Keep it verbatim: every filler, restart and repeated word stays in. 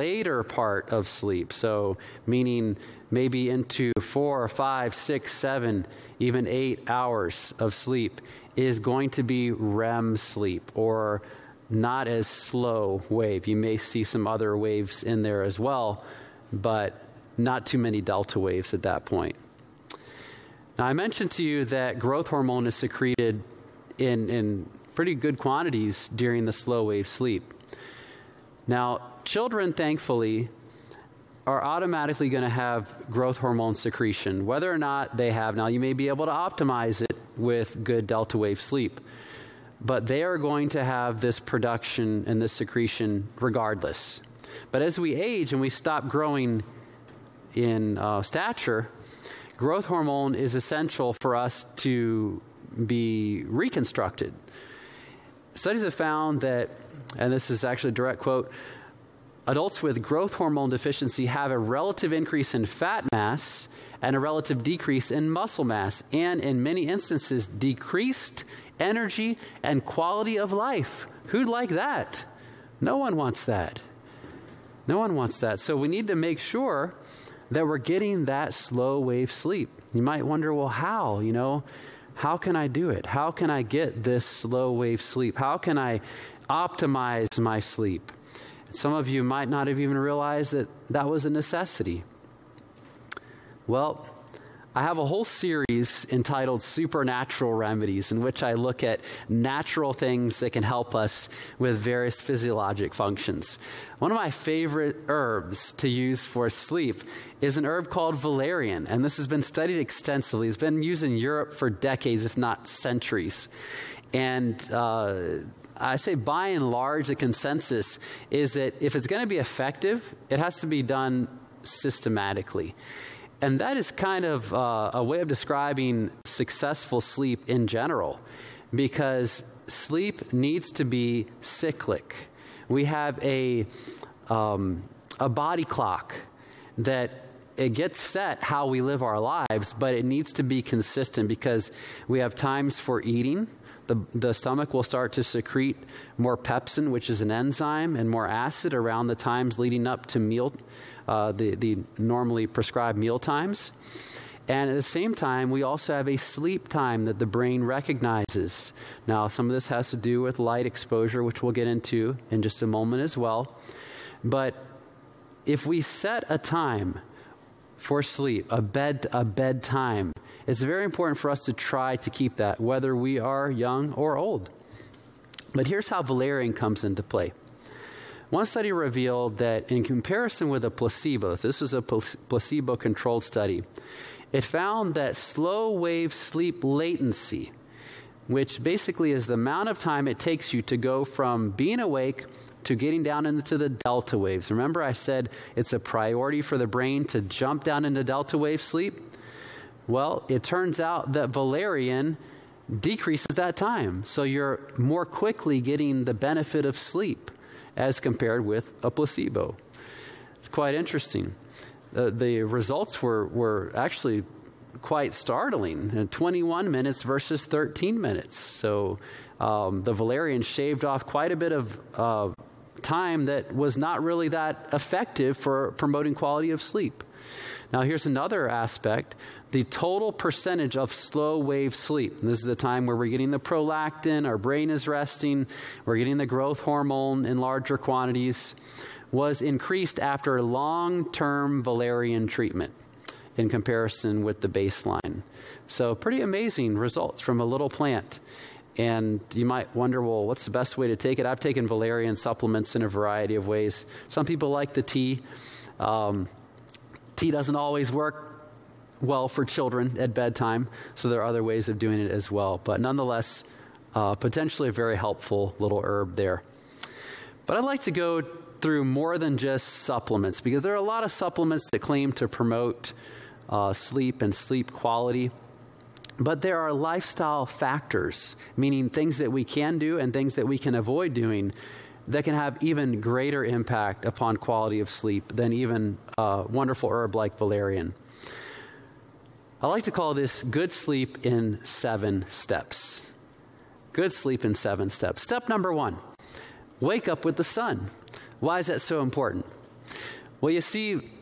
later part of sleep, so meaning maybe into four, five, six, seven, even eight hours of sleep, is going to be R E M sleep, or not as slow wave. You may see some other waves in there as well, but not too many delta waves at that point. Now, I mentioned to you that growth hormone is secreted in, in pretty good quantities during the slow wave sleep. Now, children, thankfully, are automatically going to have growth hormone secretion, whether or not they have. Now, you may be able to optimize it with good delta wave sleep, but they are going to have this production and this secretion regardless. But as we age and we stop growing in uh, stature, growth hormone is essential for us to be reconstructed. Studies have found that, and this is actually a direct quote, adults with growth hormone deficiency have a relative increase in fat mass and a relative decrease in muscle mass, and in many instances, decreased energy and quality of life. Who'd like that? No one wants that. No one wants that. So we need to make sure that we're getting that slow wave sleep. You might wonder, well, how? You know, how can I do it? How can I get this slow wave sleep? How can I optimize my sleep? Some of you might not have even realized that that was a necessity. Well, I have a whole series entitled Supernatural Remedies, in which I look at natural things that can help us with various physiologic functions. One of my favorite herbs to use for sleep is an herb called valerian, and this has been studied extensively. It's been used in Europe for decades, if not centuries. And uh, I say by and large, the consensus is that if it's going to be effective, it has to be done systematically. And that is kind of uh, a way of describing successful sleep in general, because sleep needs to be cyclic. We have a, um, a body clock that it gets set how we live our lives, but it needs to be consistent, because we have times for eating. The, the stomach will start to secrete more pepsin, which is an enzyme, and more acid around the times leading up to meal Uh, the, the normally prescribed meal times. And at the same time, we also have a sleep time that the brain recognizes. Now, some of this has to do with light exposure, which we'll get into in just a moment as well. But if we set a time for sleep, a bed, a bedtime, it's very important for us to try to keep that, whether we are young or old. But here's how valerian comes into play. One study revealed that in comparison with a placebo, this was a placebo-controlled study, it found that slow wave sleep latency, which basically is the amount of time it takes you to go from being awake to getting down into the delta waves. Remember I said it's a priority for the brain to jump down into delta wave sleep? Well, it turns out that valerian decreases that time. So you're more quickly getting the benefit of sleep as compared with a placebo. It's quite interesting. Uh, the results were, were actually quite startling. twenty-one minutes versus thirteen minutes. So um, the valerian shaved off quite a bit of uh, time that was not really that effective for promoting quality of sleep. Now here's another aspect. The total percentage of slow wave sleep, and this is the time where we're getting the prolactin, our brain is resting, we're getting the growth hormone in larger quantities, was increased after long-term valerian treatment in comparison with the baseline. So pretty amazing results from a little plant. And you might wonder, well, what's the best way to take it? I've taken valerian supplements in a variety of ways. Some people like the tea. Um, tea doesn't always work well for children at bedtime, so there are other ways of doing it as well. But nonetheless, uh, potentially a very helpful little herb there. But I'd like to go through more than just supplements, because there are a lot of supplements that claim to promote uh, sleep and sleep quality. But there are lifestyle factors, meaning things that we can do and things that we can avoid doing, that can have even greater impact upon quality of sleep than even a wonderful herb like valerian. I like to call this good sleep in seven steps. Good sleep in seven steps. Step number one, wake up with the sun. Why is that so important? Well, you see,